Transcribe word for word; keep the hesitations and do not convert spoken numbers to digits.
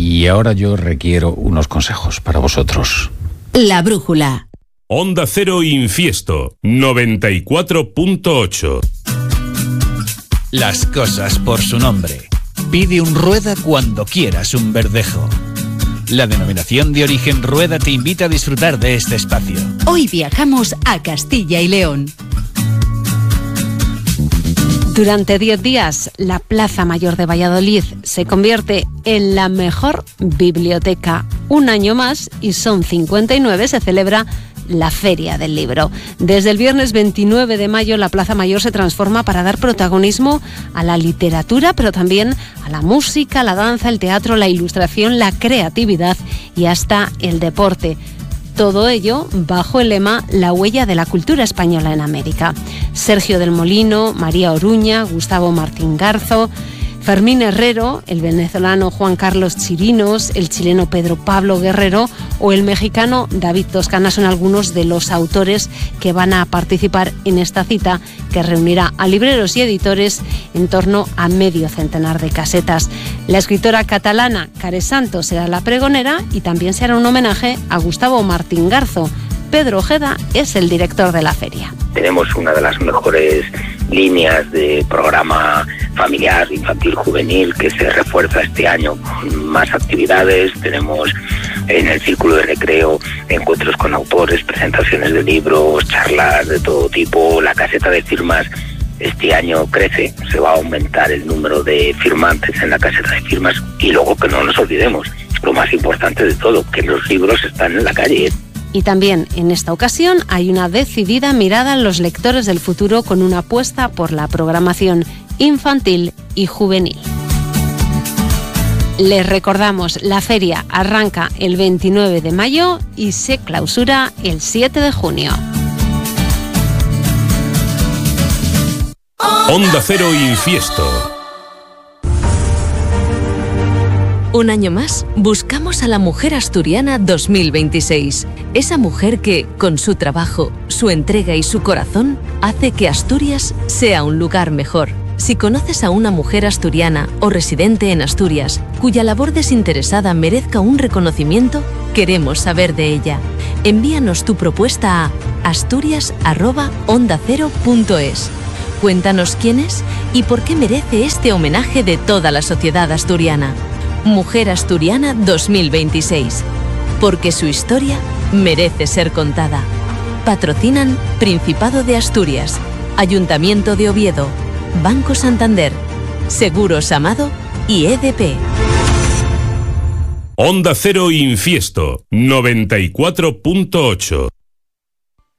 y ahora yo requiero unos consejos para vosotros. La brújula. Onda Cero Infiesto, noventa y cuatro punto ocho. Las cosas por su nombre. Pide un Rueda cuando quieras un Verdejo. La denominación de origen Rueda te invita a disfrutar de este espacio. Hoy viajamos a Castilla y León. Durante diez días, la Plaza Mayor de Valladolid se convierte en la mejor biblioteca. Un año más, y son cincuenta y nueve, se celebra la Feria del Libro. Desde el viernes veintinueve de mayo, la Plaza Mayor se transforma para dar protagonismo a la literatura, pero también a la música, la danza, el teatro, la ilustración, la creatividad y hasta el deporte. Todo ello bajo el lema La huella de la cultura española en América. Sergio del Molino, María Oruña, Gustavo Martín Garzo, Fermín Herrero, el venezolano Juan Carlos Chirinos, el chileno Pedro Pablo Guerrero o el mexicano David Toscana son algunos de los autores que van a participar en esta cita que reunirá a libreros y editores en torno a medio centenar de casetas. La escritora catalana Care Santos será la pregonera y también se hará un homenaje a Gustavo Martín Garzo. Pedro Ojeda es el director de la feria. Tenemos una de las mejores líneas de programa familiar, infantil, juvenil, que se refuerza este año con más actividades. Tenemos en el círculo de recreo encuentros con autores, presentaciones de libros, charlas de todo tipo. La caseta de firmas este año crece, se va a aumentar el número de firmantes en la caseta de firmas. Y luego que no nos olvidemos, lo más importante de todo, que los libros están en la calle. Y también en esta ocasión hay una decidida mirada en los lectores del futuro con una apuesta por la programación infantil y juvenil. Les recordamos, la feria arranca el veintinueve de mayo y se clausura el siete de junio. Onda Cero Infiesto. Un año más, buscamos a la mujer asturiana dos mil veintiséis. Esa mujer que, con su trabajo, su entrega y su corazón, hace que Asturias sea un lugar mejor. Si conoces a una mujer asturiana o residente en Asturias, cuya labor desinteresada merezca un reconocimiento, queremos saber de ella. Envíanos tu propuesta a asturias arroba onda cero punto es. Cuéntanos quién es y por qué merece este homenaje de toda la sociedad asturiana. Mujer Asturiana dos mil veintiséis. Porque su historia merece ser contada. Patrocinan Principado de Asturias, Ayuntamiento de Oviedo, Banco Santander, Seguros Amado y E D P. Onda Cero Infiesto, noventa y cuatro punto ocho.